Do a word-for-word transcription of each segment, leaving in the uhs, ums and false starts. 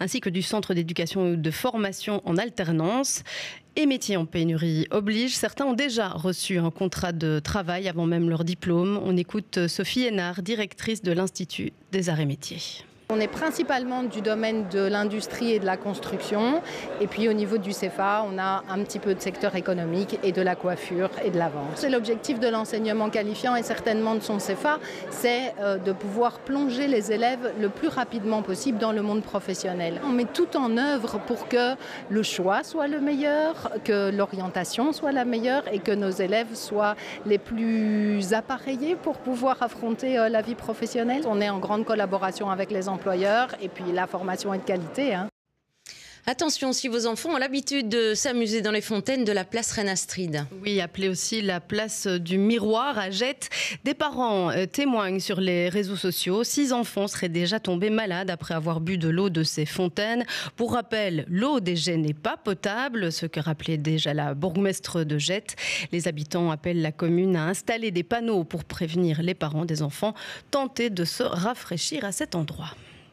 ainsi que du centre d'éducation et de formation en alternance. Et métier en pénurie oblige, certains ont déjà reçu un contrat de travail avant même leur diplôme. On écoute Sophie Hénard, directrice de l'Institut des arts et métiers. On est principalement du domaine de l'industrie et de la construction. Et puis au niveau du C F A, on a un petit peu de secteur économique et de la coiffure et de la vente. C'est l'objectif de l'enseignement qualifiant et certainement de son C F A, c'est de pouvoir plonger les élèves le plus rapidement possible dans le monde professionnel. On met tout en œuvre pour que le choix soit le meilleur, que l'orientation soit la meilleure et que nos élèves soient les plus appareillés pour pouvoir affronter la vie professionnelle. On est en grande collaboration avec les employeurs et puis la formation est de qualité. Hein. Attention, si vos enfants ont l'habitude de s'amuser dans les fontaines de la place Reine-Astrid. Oui, appelée aussi la place du Miroir à Jette. Des parents témoignent sur les réseaux sociaux. Six enfants seraient déjà tombés malades après avoir bu de l'eau de ces fontaines. Pour rappel, l'eau des jets n'est pas potable, ce que rappelait déjà la bourgmestre de Jette. Les habitants appellent la commune à installer des panneaux pour prévenir les parents des enfants tentés de se rafraîchir à cet endroit.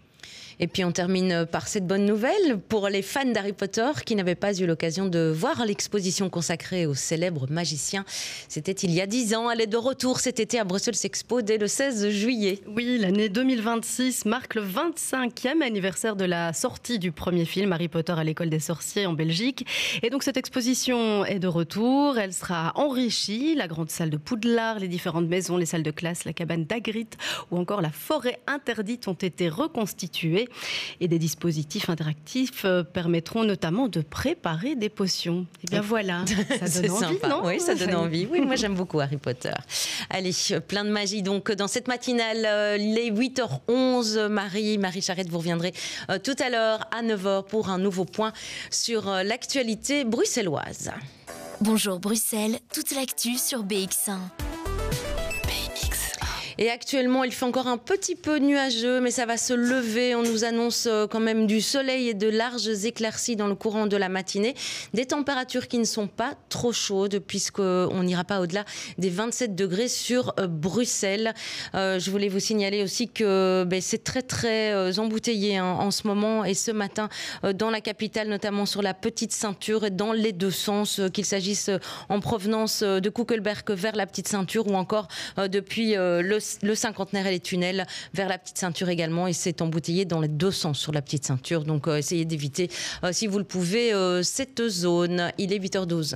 Et puis on termine par cette bonne nouvelle pour les fans d'Harry Potter qui n'avaient pas eu l'occasion de voir l'exposition consacrée au célèbre magicien. C'était il y a dix ans. Elle est de retour cet été à Brussels Expo dès le seize juillet. Oui, l'année deux mille vingt-six marque le vingt-cinquième anniversaire de la sortie du premier film Harry Potter à l'école des sorciers en Belgique. Et donc cette exposition est de retour. Elle sera enrichie. La grande salle de Poudlard, les différentes maisons, les salles de classe, la cabane d'Hagrid ou encore la forêt interdite ont été reconstituées. Et des dispositifs interactifs permettront notamment de préparer des potions. Et bien voilà, ça donne envie, sympa. Non Oui, ça donne envie. Oui, moi j'aime beaucoup Harry Potter. Allez, plein de magie donc dans cette matinale. Les huit heures onze, Marie, Marie Charette, vous reviendrez tout à l'heure à neuf heures pour un nouveau point sur l'actualité bruxelloise. Bonjour Bruxelles, toute l'actu sur B X un. Et actuellement, il fait encore un petit peu nuageux, mais ça va se lever. On nous annonce quand même du soleil et de larges éclaircies dans le courant de la matinée. Des températures qui ne sont pas trop chaudes, puisqu'on n'ira pas au-delà des vingt-sept degrés sur Bruxelles. Euh, je voulais vous signaler aussi que ben, c'est très, très embouteillé hein, en ce moment. Et ce matin, euh, dans la capitale, notamment sur la Petite Ceinture, et dans les deux sens, euh, qu'il s'agisse en provenance de Kuckelberg vers la Petite Ceinture ou encore euh, depuis euh, le le cinquantenaire et les tunnels vers la Petite Ceinture également, et c'est embouteillé dans les deux sens sur la Petite Ceinture, donc euh, essayez d'éviter euh, si vous le pouvez euh, cette zone. Il est huit heures douze.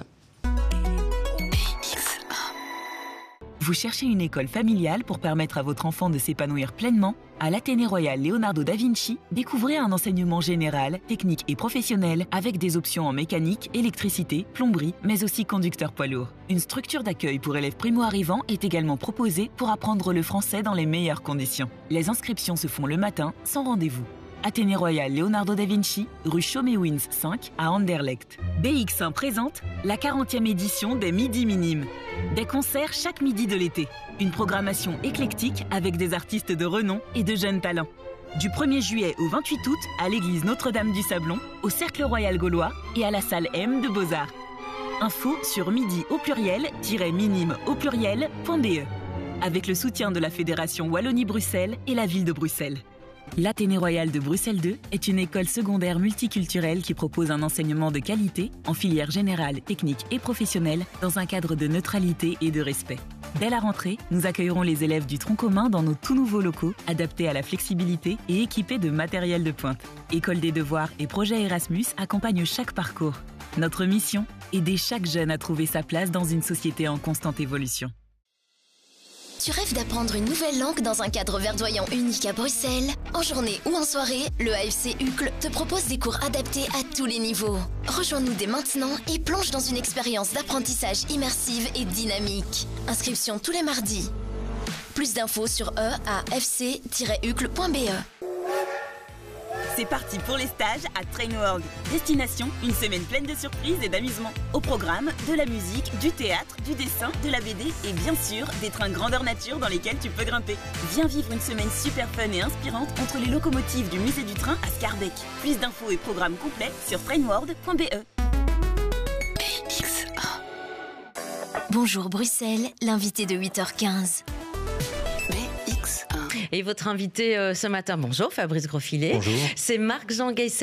Vous cherchez une école familiale pour permettre à votre enfant de s'épanouir pleinement? À l'Athénée Royal Leonardo da Vinci, découvrez un enseignement général, technique et professionnel avec des options en mécanique, électricité, plomberie, mais aussi conducteur poids lourd. Une structure d'accueil pour élèves primo-arrivants est également proposée pour apprendre le français dans les meilleures conditions. Les inscriptions se font le matin, sans rendez-vous. Athénée Royal Leonardo da Vinci, rue Chaumet-Wins cinq à Anderlecht. B X un présente la quarantième édition des Midi Minimes. Des concerts chaque midi de l'été. Une programmation éclectique avec des artistes de renom et de jeunes talents. Du premier juillet au vingt-huit août à l'église Notre-Dame du Sablon, au Cercle Royal Gaulois et à la salle M de Beaux-Arts. Info sur midi au pluriel-minime au pluriel.be. Avec le soutien de la Fédération Wallonie-Bruxelles et la ville de Bruxelles. L'Athénée Royal de Bruxelles deux est une école secondaire multiculturelle qui propose un enseignement de qualité en filière générale, technique et professionnelle dans un cadre de neutralité et de respect. Dès la rentrée, nous accueillerons les élèves du tronc commun dans nos tout nouveaux locaux, adaptés à la flexibilité et équipés de matériel de pointe. École des devoirs et projet Erasmus accompagnent chaque parcours. Notre mission, aider chaque jeune à trouver sa place dans une société en constante évolution. Tu rêves d'apprendre une nouvelle langue dans un cadre verdoyant unique à Bruxelles? En journée ou en soirée, le A F C Uccle te propose des cours adaptés à tous les niveaux. Rejoins-nous dès maintenant et plonge dans une expérience d'apprentissage immersive et dynamique. Inscription tous les mardis. Plus d'infos sur e a f c tiret uccle point b e. C'est parti pour les stages à Trainworld. Destination, une semaine pleine de surprises et d'amusement. Au programme, de la musique, du théâtre, du dessin, de la B D et bien sûr, des trains grandeur nature dans lesquels tu peux grimper. Viens vivre une semaine super fun et inspirante entre les locomotives du musée du train à Scarbeck. Plus d'infos et programmes complets sur trainworld point b e. B X un. Bonjour Bruxelles, l'invité de huit heures quinze. Et votre invité euh, ce matin, bonjour Fabrice Grosfilet. Bonjour. C'est Marc-Jean Gayset.